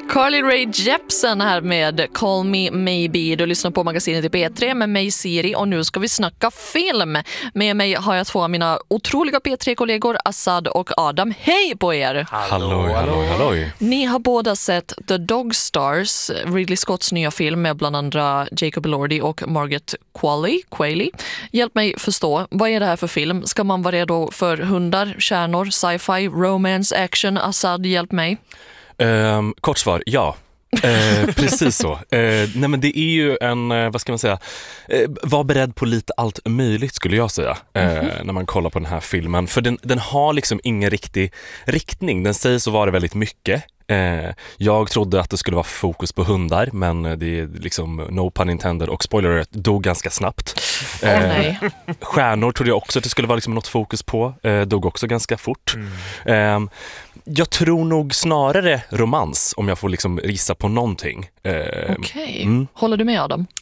Carly Rae Jepsen här med Call Me Maybe. Du lyssnar på magasinet i P3 med mig Siri och nu ska vi snacka film. Med mig har jag två av mina otroliga P3-kollegor Assad och Adam. Hej på er! Halloj. Ni har båda sett The Dog Stars, Ridley Scotts nya film med bland andra Jacob Elordi och Margaret Qualley. Hjälp mig förstå, vad är det här för film? Ska man vara redo för hundar, kärnor, sci-fi, romance, action? Assad, hjälp mig. Kort svar, ja. Precis så. Nej men det är ju en, vad ska man säga, var beredd på lite allt möjligt skulle jag säga, när man kollar på den här filmen. För den har liksom ingen riktig riktning. Den säger så var det väldigt mycket. Jag trodde att det skulle vara fokus på hundar, men det är liksom no pun intended och spoiler dog ganska snabbt. Nej. Stjärnor trodde jag också att det skulle vara liksom något fokus på, dog också ganska fort. Jag tror nog snarare romans, om jag får liksom gissa på någonting. Okej. Håller du med, Adam?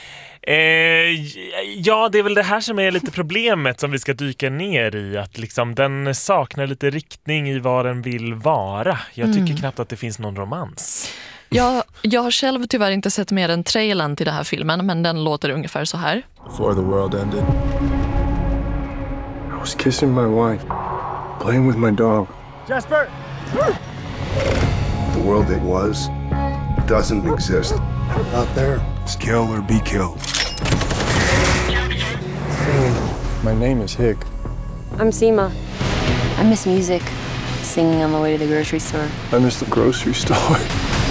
Ja, det är väl det här som är lite problemet som vi ska dyka ner i, att liksom den saknar lite riktning i vad den vill vara. Jag tycker knappt att det finns någon romans. Jag har själv tyvärr inte sett mer än trailern till den här filmen, men den låter ungefär så här. Before the world ended, I was kissing my wife, playing with my dog. Jasper! The world it was doesn't exist. Out there, it's kill or be killed. My name is Hig. I'm Seema. I miss music. Singing on the way to the grocery store. I miss the grocery store.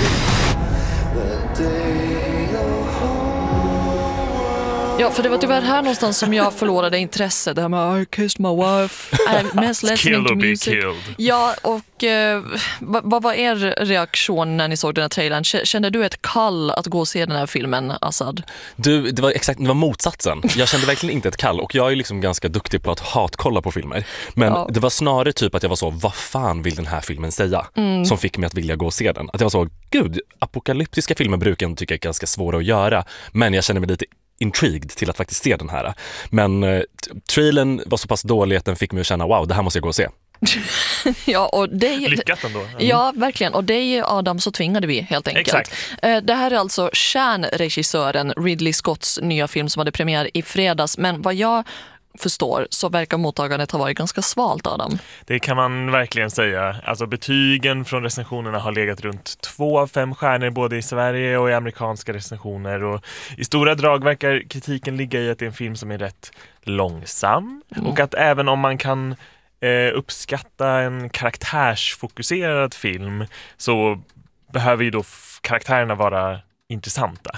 Ja, för det var tyvärr här någonstans som jag förlorade intresset. Det här med I kissed my wife, I mest listening to music. Ja, och vad var er reaktion när ni såg den här trailern? Kände du ett kall att gå och se den här filmen, Assad? Det var motsatsen. Jag kände verkligen inte ett kall, och jag är liksom ganska duktig på att hatkolla på filmer. Men det var snarare typ att jag var så, vad fan vill den här filmen säga? Som fick mig att vilja gå och se den. Att jag var så, gud, apokalyptiska filmer brukar jag tycka är ganska svåra att göra. Men jag kände mig lite intrigued till att faktiskt se den här. Men trailern var så pass dålig att den fick mig att känna, wow, det här måste jag gå och se. Ja, och det är lyckat ändå. Ja, verkligen. Och det är ju Adam, så tvingade vi helt enkelt. Exakt. Det här är alltså kärnregissören Ridley Scotts nya film som hade premiär i fredags. Men vad jag förstår så verkar mottagandet ha varit ganska svalt, Adam. Det kan man verkligen säga. Alltså betygen från recensionerna har legat runt 2 av 5 stjärnor både i Sverige och i amerikanska recensioner. Och i stora drag verkar kritiken ligga i att det är en film som är rätt långsam. Och att även om man kan uppskatta en karaktärsfokuserad film så behöver ju då karaktärerna vara intressanta.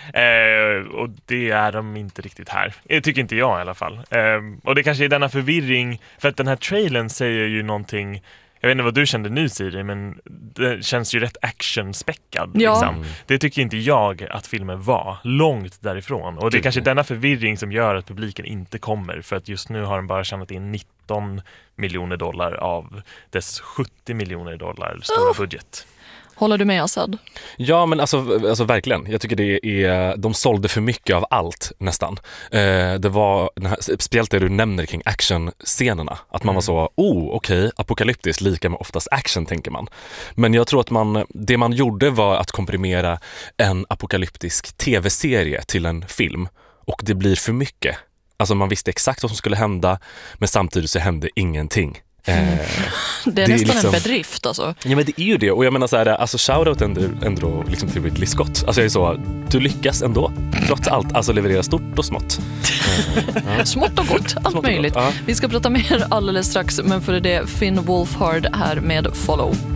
Och det är de inte riktigt här. Det tycker inte jag i alla fall. Och det kanske är denna förvirring, för att den här trailern säger ju någonting. Jag vet inte vad du kände nu, Siri, men det känns ju rätt actionspäckad. Ja. Liksom. Det tycker inte jag att filmen var. Långt därifrån. Och det är kanske denna förvirring som gör att publiken inte kommer. För att just nu har den bara tjänat in $19 miljoner av dess $70 miljoner stora budget. Håller du med, Assad? Ja, men alltså verkligen. Jag tycker de sålde för mycket av allt nästan. Det var speciellt det du nämner kring actionscenerna. Att man var så, okej, apokalyptiskt lika med oftast action, tänker man. Men jag tror att det man gjorde var att komprimera en apokalyptisk tv-serie till en film. Och det blir för mycket. Alltså man visste exakt vad som skulle hända, men samtidigt så hände ingenting. Det är nästan liksom en bedrift alltså. Ja, men det är ju det. Och jag menar så här, alltså shoutout ändå liksom till Ridley Scott. Alltså jag är så, du lyckas ändå trots allt, alltså leverera stort och smått. Smått och gott, allt möjligt. Vi ska prata mer alldeles strax, men för det Finn Wolfhard här med Follow.